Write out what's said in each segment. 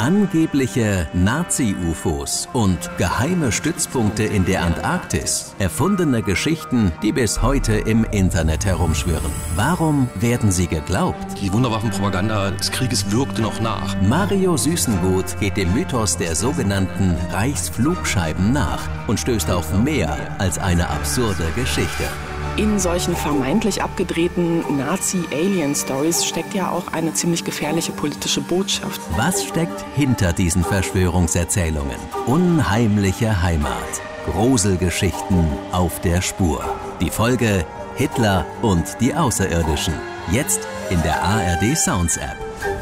Angebliche Nazi-UFOs und geheime Stützpunkte in der Antarktis. Erfundene Geschichten, die bis heute im Internet herumschwirren. Warum werden sie geglaubt? Die Wunderwaffenpropaganda des Krieges wirkte noch nach. Mario Süßengut geht dem Mythos der sogenannten Reichsflugscheiben nach und stößt auf mehr als eine absurde Geschichte. In solchen vermeintlich abgedrehten Nazi-Alien-Stories steckt ja auch eine ziemlich gefährliche politische Botschaft. Was steckt hinter diesen Verschwörungserzählungen? Unheimliche Heimat. Gruselgeschichten auf der Spur. Die Folge Hitler und die Außerirdischen. Jetzt in der ARD Sounds App.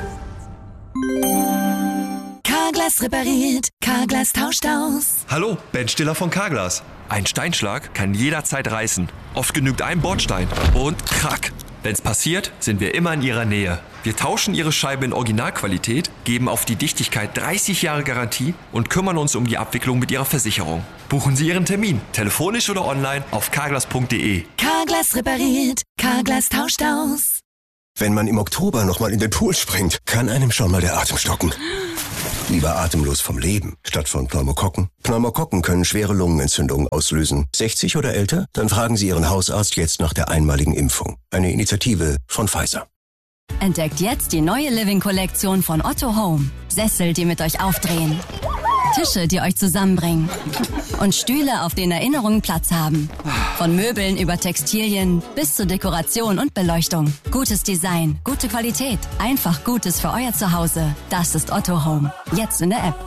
Carglass repariert, Carglass tauscht aus. Hallo, Ben Stiller von Carglass. Ein Steinschlag kann jederzeit reißen. Oft genügt ein Bordstein und krack. Wenn's passiert, sind wir immer in Ihrer Nähe. Wir tauschen Ihre Scheibe in Originalqualität, geben auf die Dichtigkeit 30 Jahre Garantie und kümmern uns um die Abwicklung mit Ihrer Versicherung. Buchen Sie Ihren Termin, telefonisch oder online auf carglass.de. Carglass repariert, Carglass tauscht aus. Wenn man im Oktober nochmal in den Pool springt, kann einem schon mal der Atem stocken. Lieber atemlos vom Leben, statt von Pneumokokken. Pneumokokken können schwere Lungenentzündungen auslösen. 60 oder älter? Dann fragen Sie Ihren Hausarzt jetzt nach der einmaligen Impfung. Eine Initiative von Pfizer. Entdeckt jetzt die neue Living-Kollektion von Otto Home. Sessel, die mit euch aufdrehen. Tische, die euch zusammenbringen. Und Stühle, auf denen Erinnerungen Platz haben. Von Möbeln über Textilien bis zur Dekoration und Beleuchtung. Gutes Design, gute Qualität. Einfach Gutes für euer Zuhause. Das ist Otto Home. Jetzt in der App.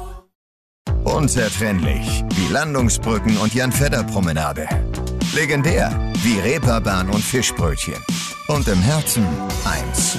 Unzertrennlich wie Landungsbrücken und Jan-Fedder-Promenade. Legendär wie Reeperbahn und Fischbrötchen. Und im Herzen eins.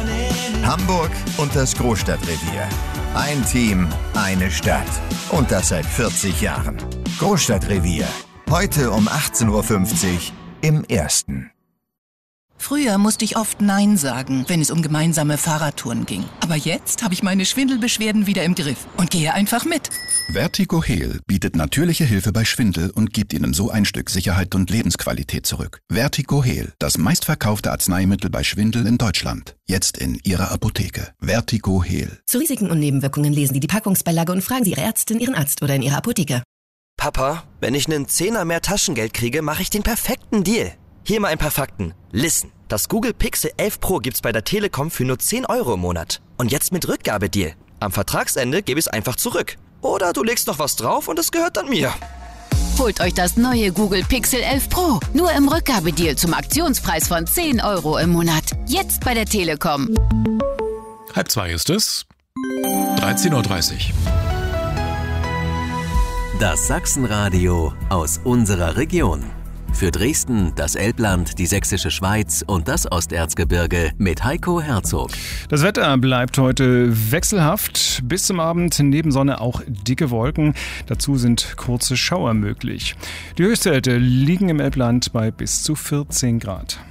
Hamburg und das Großstadtrevier. Ein Team, eine Stadt. Und das seit 40 Jahren. Großstadtrevier. Heute um 18.50 Uhr im Ersten. Früher musste ich oft Nein sagen, wenn es um gemeinsame Fahrradtouren ging. Aber jetzt habe ich meine Schwindelbeschwerden wieder im Griff und gehe einfach mit. VertigoHeal bietet natürliche Hilfe bei Schwindel und gibt Ihnen so ein Stück Sicherheit und Lebensqualität zurück. VertigoHeal, das meistverkaufte Arzneimittel bei Schwindel in Deutschland. Jetzt in Ihrer Apotheke. VertigoHeal. Zu Risiken und Nebenwirkungen lesen Sie die Packungsbeilage und fragen Sie Ihre Ärztin, Ihren Arzt oder in Ihrer Apotheke. Papa, wenn ich einen Zehner mehr Taschengeld kriege, mache ich den perfekten Deal. Hier mal ein paar Fakten. Listen, das Google Pixel 11 Pro gibt's bei der Telekom für nur 10 € im Monat. Und jetzt mit Rückgabedeal. Am Vertragsende gebe ich es einfach zurück. Oder du legst noch was drauf und es gehört dann mir. Holt euch das neue Google Pixel 11 Pro. Nur im Rückgabedeal zum Aktionspreis von 10 € im Monat. Jetzt bei der Telekom. 1:30 ist es. 13:30 Uhr. Das Sachsenradio aus unserer Region. Für Dresden, das Elbland, die Sächsische Schweiz und das Osterzgebirge mit Heiko Herzog. Das Wetter bleibt heute wechselhaft. Bis zum Abend neben Sonne auch dicke Wolken. Dazu sind kurze Schauer möglich. Die Höchstwerte liegen im Elbland bei bis zu 14 Grad.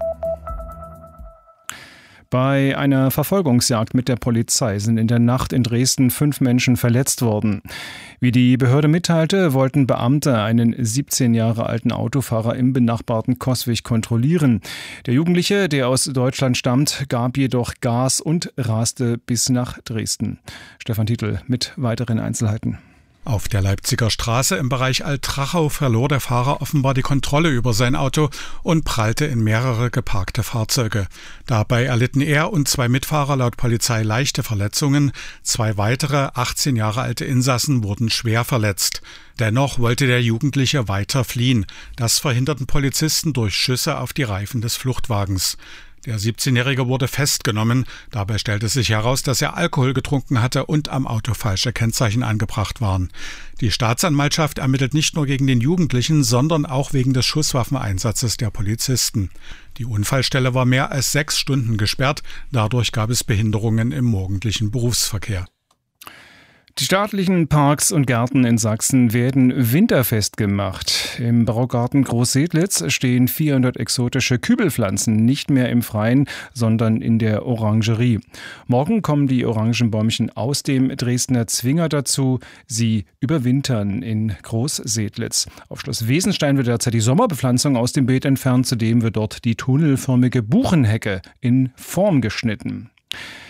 Bei einer Verfolgungsjagd mit der Polizei sind in der Nacht in Dresden 5 Menschen verletzt worden. Wie die Behörde mitteilte, wollten Beamte einen 17 Jahre alten Autofahrer im benachbarten Coswig kontrollieren. Der Jugendliche, der aus Deutschland stammt, gab jedoch Gas und raste bis nach Dresden. Stefan Titel mit weiteren Einzelheiten. Auf der Leipziger Straße im Bereich Alt-Trachau verlor der Fahrer offenbar die Kontrolle über sein Auto und prallte in mehrere geparkte Fahrzeuge. Dabei erlitten er und 2 Mitfahrer laut Polizei leichte Verletzungen. 2 weitere, 18 Jahre alte Insassen wurden schwer verletzt. Dennoch wollte der Jugendliche weiter fliehen. Das verhinderten Polizisten durch Schüsse auf die Reifen des Fluchtwagens. Der 17-Jährige wurde festgenommen. Dabei stellte sich heraus, dass er Alkohol getrunken hatte und am Auto falsche Kennzeichen angebracht waren. Die Staatsanwaltschaft ermittelt nicht nur gegen den Jugendlichen, sondern auch wegen des Schusswaffeneinsatzes der Polizisten. Die Unfallstelle war mehr als 6 Stunden gesperrt. Dadurch gab es Behinderungen im morgendlichen Berufsverkehr. Die staatlichen Parks und Gärten in Sachsen werden winterfest gemacht. Im Baugarten Großsedlitz stehen 400 exotische Kübelpflanzen nicht mehr im Freien, sondern in der Orangerie. Morgen kommen die Orangenbäumchen aus dem Dresdner Zwinger dazu. Sie überwintern in Großsedlitz. Auf Schloss Wesenstein wird derzeit die Sommerbepflanzung aus dem Beet entfernt. Zudem wird dort die tunnelförmige Buchenhecke in Form geschnitten.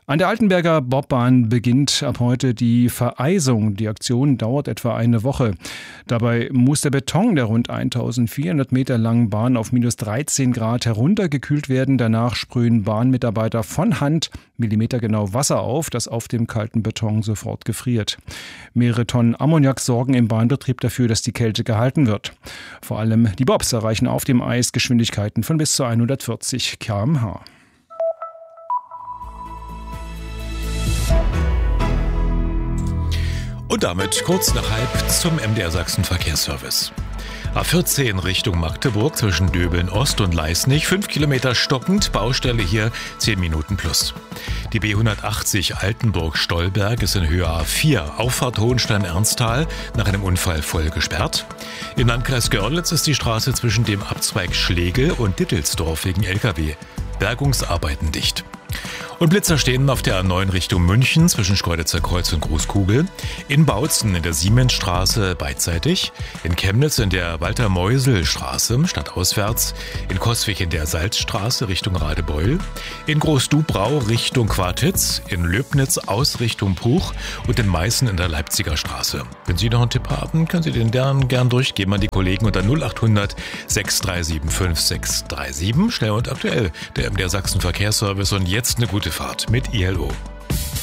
An der Altenberger Bobbahn beginnt ab heute die Vereisung. Die Aktion dauert etwa eine Woche. Dabei muss der Beton der rund 1400 Meter langen Bahn auf minus 13 Grad heruntergekühlt werden. Danach sprühen Bahnmitarbeiter von Hand millimetergenau Wasser auf, das auf dem kalten Beton sofort gefriert. Mehrere Tonnen Ammoniak sorgen im Bahnbetrieb dafür, dass die Kälte gehalten wird. Vor allem die Bobs erreichen auf dem Eis Geschwindigkeiten von bis zu 140 km/h. Und damit kurz nach 12 zum MDR Sachsen Verkehrsservice. A14 Richtung Magdeburg zwischen Döbeln Ost und Leisnig, 5 Kilometer stockend, Baustelle hier 10 Minuten plus. Die B180 Altenburg-Stolberg ist in Höhe A4, Auffahrt Hohenstein-Ernsthal, nach einem Unfall voll gesperrt. Im Landkreis Görlitz ist die Straße zwischen dem Abzweig Schlegel und Dittelsdorf wegen LKW. Bergungsarbeiten dicht. Und Blitzer stehen auf der A9 Richtung München zwischen Schkeuditzer Kreuz und Großkugel. In Bautzen in der Siemensstraße beidseitig. In Chemnitz in der Walter-Meusel-Straße stadtauswärts. In Coswig in der Salzstraße Richtung Radebeul. In Großdubrau Richtung Quartitz. In Löbnitz aus Richtung Puch. Und in Meißen in der Leipziger Straße. Wenn Sie noch einen Tipp haben, können Sie den gern durchgeben an die Kollegen unter 0800 637 5637. Schnell und aktuell der MDR Sachsen Verkehrsservice und jetzt eine gute Fahrt mit ILO.